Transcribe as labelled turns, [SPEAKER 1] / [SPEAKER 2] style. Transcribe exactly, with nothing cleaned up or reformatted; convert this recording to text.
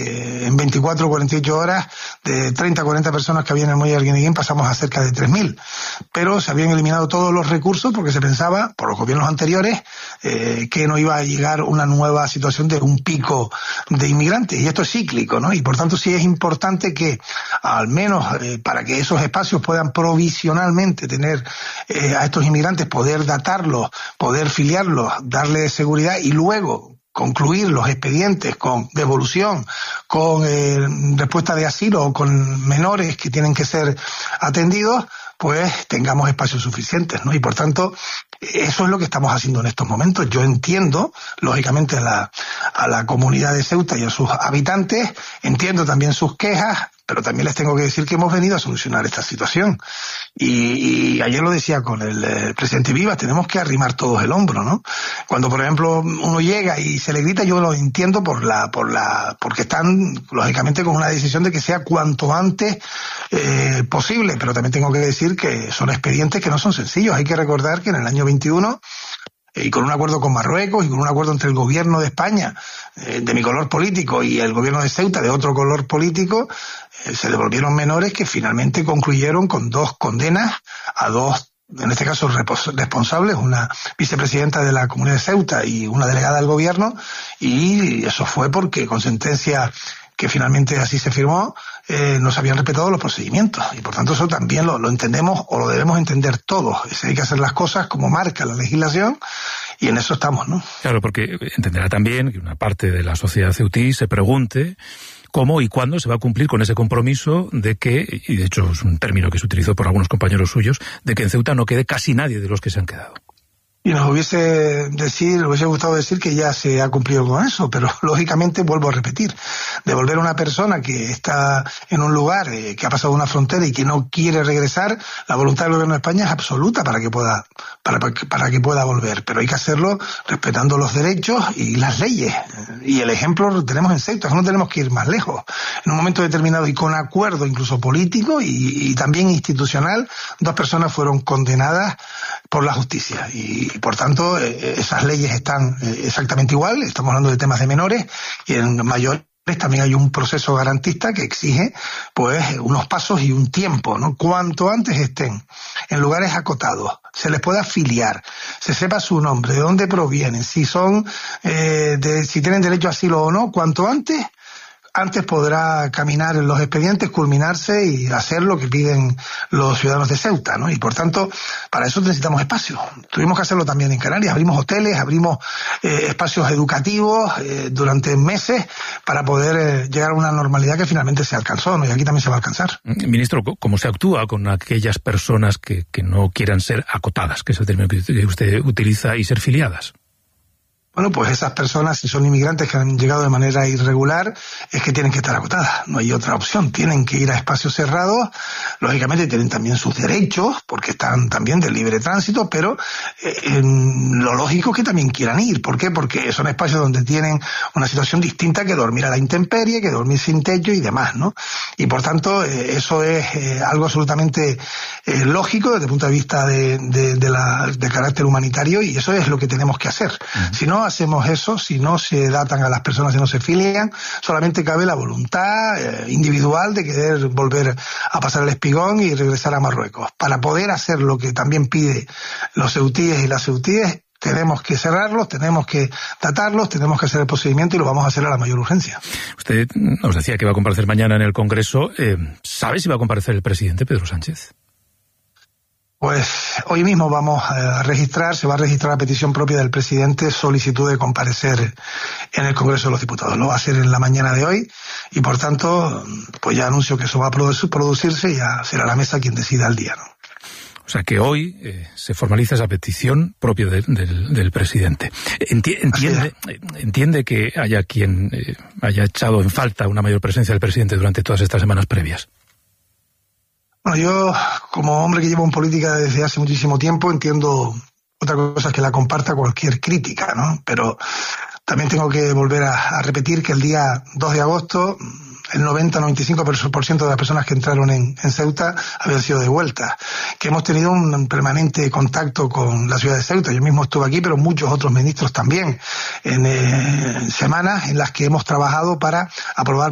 [SPEAKER 1] que en veinticuatro o cuarenta y ocho horas, de treinta a cuarenta personas que había en el muelle de Arguineguín, pasamos a cerca de tres mil. Pero se habían eliminado todos los recursos porque se pensaba, por los gobiernos anteriores, eh, que no iba a llegar una nueva situación de un pico de inmigrantes. Y esto es cíclico, ¿no? Y por tanto sí es importante que, al menos eh, para que esos espacios puedan provisionalmente tener eh, a estos inmigrantes, poder datarlos, poder filiarlos, darles seguridad y luego concluir los expedientes con devolución, con eh, respuesta de asilo o con menores que tienen que ser atendidos, pues tengamos espacios suficientes, ¿no? Y por tanto, eso es lo que estamos haciendo en estos momentos. Yo entiendo, lógicamente, a la, a la comunidad de Ceuta y a sus habitantes, entiendo también sus quejas, pero también les tengo que decir que hemos venido a solucionar esta situación. Y, y ayer lo decía con el, el presidente Vivas, tenemos que arrimar todos el hombro, ¿no? Cuando, por ejemplo, uno llega y se le grita, yo lo entiendo por la, por la, porque están, lógicamente, con una decisión de que sea cuanto antes eh, posible, pero también tengo que decir que son expedientes que no son sencillos. Hay que recordar que en el año veintiuno, y con un acuerdo con Marruecos y con un acuerdo entre el gobierno de España, eh, de mi color político, y el gobierno de Ceuta, de otro color político, eh, se devolvieron menores que finalmente concluyeron con dos condenas a dos, en este caso, responsables, una vicepresidenta de la Comunidad de Ceuta y una delegada del gobierno, y eso fue porque con sentencia que finalmente así se firmó, eh, no se habían respetado los procedimientos. Y por tanto eso también lo, lo entendemos o lo debemos entender todos. Es, hay que hacer las cosas como marca la legislación y en eso estamos, ¿no?
[SPEAKER 2] Claro, porque entenderá también que una parte de la sociedad ceutí se pregunte cómo y cuándo se va a cumplir con ese compromiso de que, y de hecho es un término que se utilizó por algunos compañeros suyos, de que en Ceuta no quede casi nadie de los que se han quedado.
[SPEAKER 1] Y nos hubiese decir, nos hubiese gustado decir que ya se ha cumplido con eso, pero lógicamente vuelvo a repetir, devolver a una persona que está en un lugar, eh, que ha pasado una frontera y que no quiere regresar, la voluntad del gobierno de España es absoluta para que pueda, para, para que pueda volver, pero hay que hacerlo respetando los derechos y las leyes. Y el ejemplo lo tenemos en Ceuta, no tenemos que ir más lejos. En un momento determinado y con acuerdo incluso político y, y también institucional, dos personas fueron condenadas por la justicia y Y por tanto, eh, esas leyes están eh, exactamente igual. Estamos hablando de temas de menores y en mayores también hay un proceso garantista que exige pues unos pasos y un tiempo, ¿no? Cuanto antes estén en lugares acotados, se les pueda afiliar, se sepa su nombre, de dónde provienen, si son, eh, de, si tienen derecho a asilo o no, cuanto antes, antes podrá caminar en los expedientes, culminarse y hacer lo que piden los ciudadanos de Ceuta, ¿no? Y por tanto, para eso necesitamos espacios. Tuvimos que hacerlo también en Canarias, abrimos hoteles, abrimos eh, espacios educativos eh, durante meses para poder eh, llegar a una normalidad que finalmente se alcanzó, ¿no? Y aquí también se va a alcanzar.
[SPEAKER 2] Ministro, ¿cómo se actúa con aquellas personas que, que no quieran ser acotadas, que es el término que usted utiliza, y ser filiadas?
[SPEAKER 1] Bueno, pues esas personas, si son inmigrantes que han llegado de manera irregular, es que tienen que estar acotadas. No hay otra opción. Tienen que ir a espacios cerrados. Lógicamente tienen también sus derechos, porque están también de libre tránsito, pero eh, en lo lógico es que también quieran ir. ¿Por qué? Porque son espacios donde tienen una situación distinta que dormir a la intemperie, que dormir sin techo y demás, ¿no? Y por tanto, eh, eso es eh, algo absolutamente eh, lógico desde el punto de vista de, de, de, la, de carácter humanitario, y eso es lo que tenemos que hacer. Uh-huh. Si no hacemos eso, si no se datan a las personas y no se filian, solamente cabe la voluntad eh, individual de querer volver a pasar el espigón y regresar a Marruecos. Para poder hacer lo que también pide los ceutíes y las ceutíes, tenemos que cerrarlos, tenemos que datarlos, tenemos que hacer el procedimiento y lo vamos a hacer a la mayor urgencia.
[SPEAKER 2] Usted nos decía que va a comparecer mañana en el Congreso. Eh, ¿Sabe si va a comparecer el presidente Pedro Sánchez?
[SPEAKER 1] Pues hoy mismo vamos a registrar, se va a registrar a petición propia del presidente solicitud de comparecer en el Congreso de los Diputados. Lo va a hacer en la mañana de hoy y por tanto, pues ya anuncio que eso va a producirse y ya será la mesa quien decida el día, ¿no?
[SPEAKER 2] O sea que hoy eh, se formaliza esa petición propia de, de, del presidente. Enti- entiende, entiende que haya quien eh, haya echado en falta una mayor presencia del presidente durante todas estas semanas previas.
[SPEAKER 1] Bueno, yo, como hombre que llevo en política desde hace muchísimo tiempo, entiendo otra cosa es que la comparta cualquier crítica, ¿no? Pero también tengo que volver a, a repetir que el día dos de agosto el noventa a noventa y cinco por ciento de las personas que entraron en, en Ceuta habían sido devueltas, que hemos tenido un permanente contacto con la ciudad de Ceuta. Yo mismo estuve aquí, pero muchos otros ministros también, en eh, semanas en las que hemos trabajado para aprobar